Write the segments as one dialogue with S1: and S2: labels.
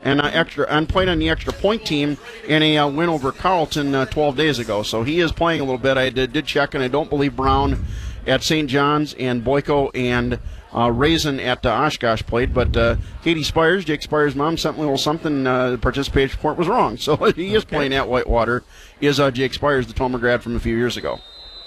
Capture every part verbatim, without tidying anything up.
S1: and uh, extra and played on the extra point team in a uh, win over Carleton uh, twelve days ago. So he is playing a little bit. I did, did check, and I don't believe Brown at Saint John's and Boyko and uh, Raisin at uh, Oshkosh played. But uh, Katie Spires, Jake Spires' mom, sent me a little something. Uh, the participation report was wrong. So he is okay. Playing at Whitewater. Is uh, Jake Spires, the Tomah grad from a few years ago.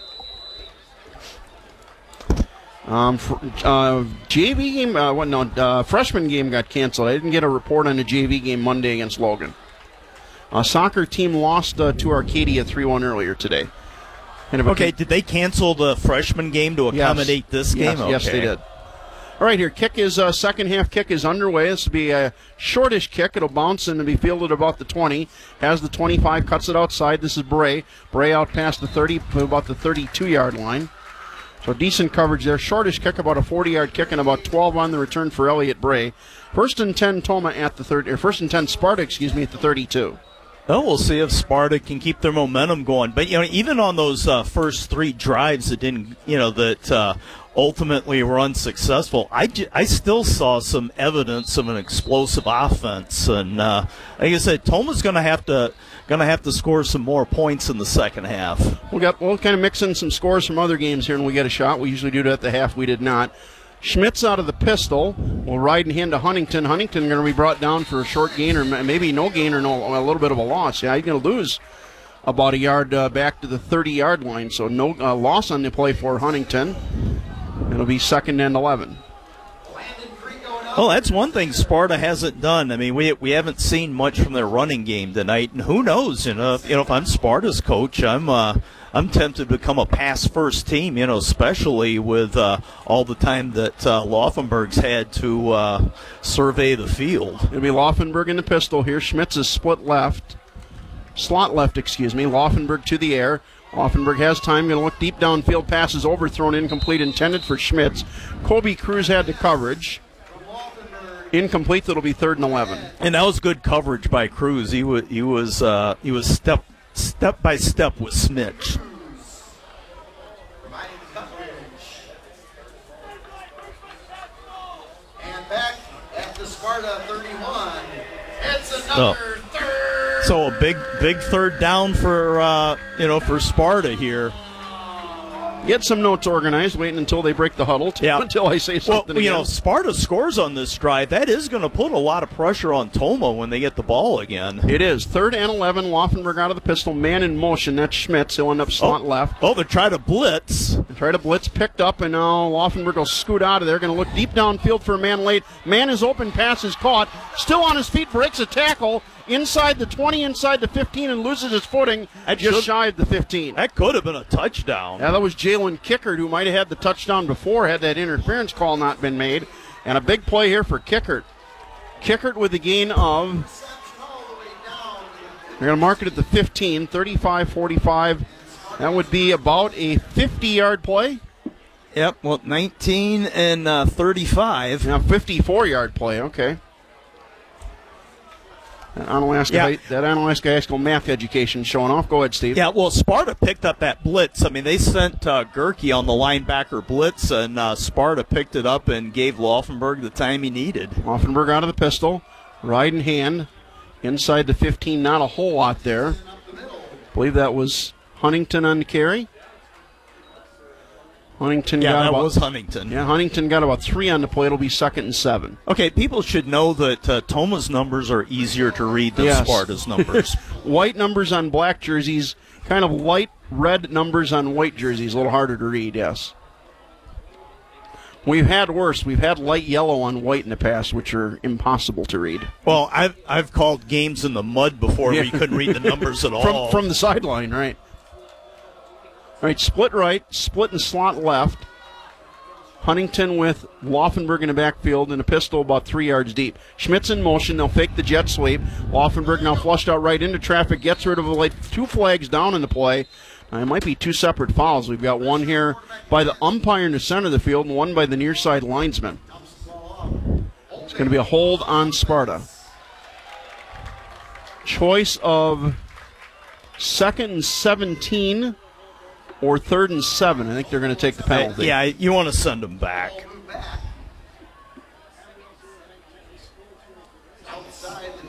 S1: Um, for, uh, J V game, uh, what, no, uh, freshman game got canceled. I didn't get a report on the J V game Monday against Logan. Uh, soccer team lost uh, to Arcadia three one earlier today.
S2: Okay, kick. Did they cancel the freshman game to accommodate
S1: yes.
S2: this game?
S1: Yes,
S2: okay.
S1: yes, they did. All right, here, kick is, uh, second half kick is underway. This will be a shortish kick. It'll bounce and be fielded about the twenty. Has the twenty-five, cuts it outside. This is Bray. Bray out past the thirty, about the thirty-two-yard line. So decent coverage there. Shortish kick, about a forty-yard kick, and about twelve on the return for Elliott Bray. First and ten Tomah at the third, or first and ten Sparta, excuse me, at the thirty-two.
S2: Well, we'll see if Sparta can keep their momentum going. But you know, even on those uh, first three drives that didn't, you know, that uh, ultimately were unsuccessful, I, j- I still saw some evidence of an explosive offense. And uh, like I said, Tomah's going to have to. Going to have to score some more points in the second half.
S1: We got we'll kind of mix in some scores from other games here, and we get a shot. We usually do that at the half. We did not. Schmitz out of the pistol will ride in hand to Huntington. Huntington going to be brought down for a short gain, or maybe no gain, or no a little bit of a loss. Yeah, he's going to lose about a yard uh, back to the thirty-yard line. So no uh, loss on the play for Huntington. It'll be second and eleven.
S2: Well, that's one thing Sparta hasn't done. I mean, we we haven't seen much from their running game tonight, and who knows? You know, if, you know, if I'm Sparta's coach, I'm uh, I'm tempted to become a pass-first team. You know, especially with uh, all the time that uh, Laufenberg's had to uh, survey the field.
S1: It'll be Laufenberg in the pistol here. Schmitz is split left, slot left, excuse me. Laufenberg to the air. Laufenberg has time. Going to look deep downfield. Passes overthrown, incomplete, intended for Schmitz. Kobe Cruz had the coverage. Incomplete. That'll be third and eleven.
S2: And that was good coverage by Cruz. He was he was uh, he was step step by step with Smith.
S3: And back at the Sparta thirty-one. It's another
S2: oh.
S3: third.
S2: So a big big third down for uh, you know for Sparta here.
S1: Get some notes organized, waiting until they break the huddle, t-
S2: yeah.
S1: until I say something
S2: Well, you
S1: again.
S2: know, Sparta scores on this drive. That is going to put a lot of pressure on Tomah when they get the ball again.
S1: It is. Third and eleven, Laufenberg out of the pistol, man in motion. That's Schmitz. He'll end up slot
S2: oh.
S1: left.
S2: Oh, they try to blitz.
S1: They try to blitz, picked up, and now Laufenberg will scoot out of there. Going to look deep downfield for a man late. Man is open, pass is caught. Still on his feet, breaks a tackle. Inside the twenty, inside the fifteen, and loses his footing at just should, shy of the fifteen.
S2: That could have been a touchdown.
S1: Yeah, that was Jalen Kickert, who might have had the touchdown before had that interference call not been made. And a big play here for Kickert. Kickert with a gain of, they're going to mark it at the fifteen, thirty-five forty-five. That would be about a fifty-yard play.
S2: Yep, well, nineteen and uh, thirty-five.
S1: Now, fifty-four-yard play, okay. That Onalaska,
S2: yeah.
S1: high, that Onalaska High School math education showing off. Go ahead, Steve.
S2: Yeah, well, Sparta picked up that blitz. I mean, they sent uh, Gerke on the linebacker blitz, and uh, Sparta picked it up and gave Laufenberg the time he needed.
S1: Laufenberg out of the pistol, right in hand, inside the fifteen. Not a whole lot there. I believe that was Huntington on the carry. Huntington
S2: yeah,
S1: got
S2: that
S1: about,
S2: was Huntington.
S1: Yeah, Huntington got about three on the play. It'll be second and seven.
S2: Okay, people should know that uh, Tomah's numbers are easier to read than
S1: yes.
S2: Sparta's numbers.
S1: White numbers on black jerseys, kind of light red numbers on white jerseys. A little harder to read, yes. We've had worse. We've had light yellow on white in the past, which are impossible to read.
S2: Well, I've I've called games in the mud before
S1: yeah.
S2: where you couldn't read the numbers at all.
S1: From, from the sideline, right. All right, split right, split and slot left. Huntington with Laufenberg in the backfield and a pistol about three yards deep. Schmitz in motion. They'll fake the jet sweep. Laufenberg now flushed out right into traffic, gets rid of a like two flags down in the play. Now, it might be two separate fouls. We've got one here by the umpire in the center of the field and one by the near side linesman. It's going to be a hold on Sparta. Choice of second and seventeen or third and seven. I think they're going to take the penalty.
S2: Uh, yeah, you want to send them back.